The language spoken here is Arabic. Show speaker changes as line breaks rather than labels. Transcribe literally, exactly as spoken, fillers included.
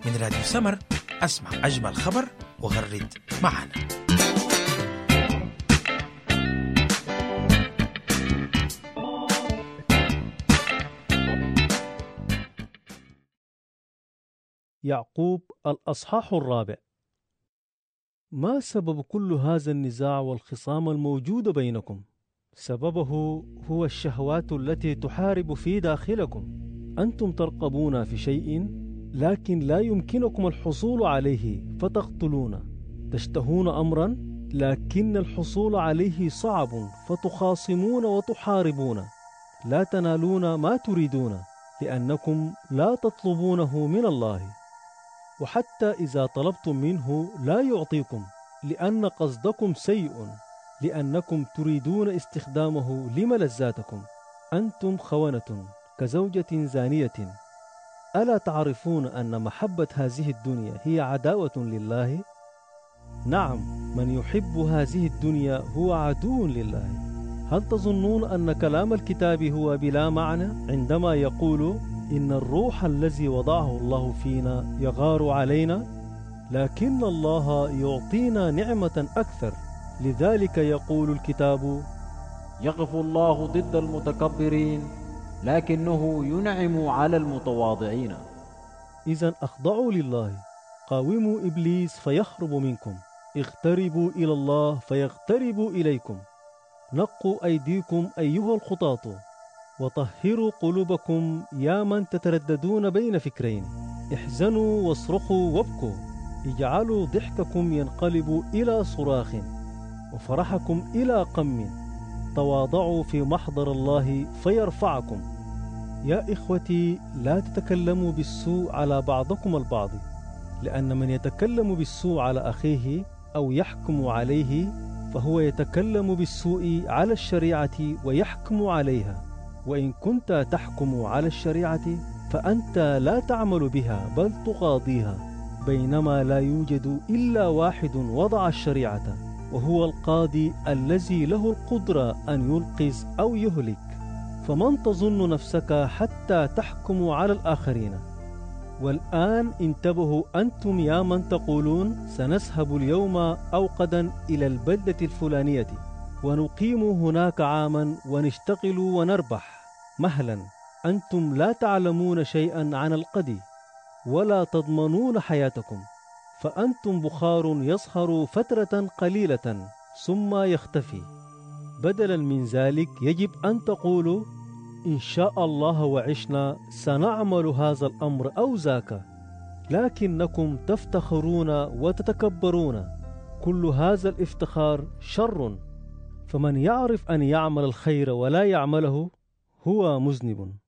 من راديو سمر. اسمع أجمل خبر وغرد معنا.
يعقوب الأصحاح الرابع. ما سبب كل هذا النزاع والخصام الموجود بينكم؟ سببه هو الشهوات التي تحارب في داخلكم. أنتم ترقبون في شيء لكن لا يمكنكم الحصول عليه فتقتلون، تشتهون أمرا لكن الحصول عليه صعب فتخاصمون وتحاربون، لا تنالون ما تريدون لأنكم لا تطلبونه من الله، وحتى إذا طلبتم منه لا يعطيكم لأن قصدكم سيء، لأنكم تريدون استخدامه لملذاتكم. أنتم خونة كزوجة زانية. ألا تعرفون أن محبة هذه الدنيا هي عداوة لله؟ نعم، من يحب هذه الدنيا هو عدو لله. هل تظنون أن كلام الكتاب هو بلا معنى عندما يقول إن الروح الذي وضعه الله فينا يغار علينا؟ لكن الله يعطينا نعمة أكثر. لذلك يقول الكتاب:
يقف الله ضد المتكبرين لكنه ينعم على المتواضعين.
إذن أخضعوا لله، قاوموا إبليس فيهرب منكم، اقتربوا إلى الله فيقترب إليكم. نقوا أيديكم أيها الخطاة، وطهروا قلوبكم يا من تترددون بين فكرين. احزنوا واصرخوا وابكوا، اجعلوا ضحككم ينقلب إلى صراخ وفرحكم إلى قم. تواضعوا في محضر الله فيرفعكم. يا إخوتي، لا تتكلموا بالسوء على بعضكم البعض، لأن من يتكلم بالسوء على أخيه أو يحكم عليه فهو يتكلم بالسوء على الشريعة ويحكم عليها. وإن كنت تحكم على الشريعة فأنت لا تعمل بها بل تقاضيها، بينما لا يوجد إلا واحد وضع الشريعة، وهو القاضي الذي له القدرة أن ينقذ أو يهلك. فمن تظن نفسك حتى تحكم على الآخرين؟ والآن انتبهوا أنتم يا من تقولون سنذهب اليوم أو غدا إلى البلدة الفلانية ونقيم هناك عاما ونشتغل ونربح مهلا. أنتم لا تعلمون شيئا عن الغد ولا تضمنون حياتكم، فأنتم بخار يصهر فترة قليلة ثم يختفي. بدلا من ذلك يجب أن تقولوا إن شاء الله وعشنا سنعمل هذا الأمر أو ذاك، لكنكم تفتخرون وتتكبرون. كل هذا الافتخار شر، فمن يعرف أن يعمل الخير ولا يعمله هو مذنب.